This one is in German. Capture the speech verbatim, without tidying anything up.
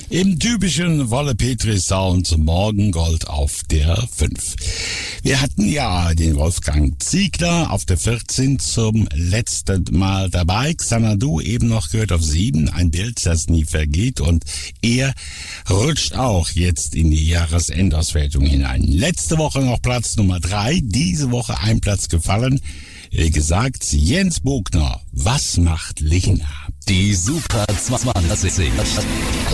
Im typischen Wolle Petri Sound Morgengold auf der fünf. Wir hatten ja den Wolfgang Ziegler auf der vierzehn zum letzten Mal dabei. Xanadu eben noch gehört auf sieben, ein Bild, das nie vergeht. Und er rutscht auch jetzt in die Jahresendauswertung hinein. Letzte Woche noch Platz Nummer drei, diese Woche ein Platz gefallen. Wie gesagt, Jens Bogner, was macht Lena? Die Super zwanzig.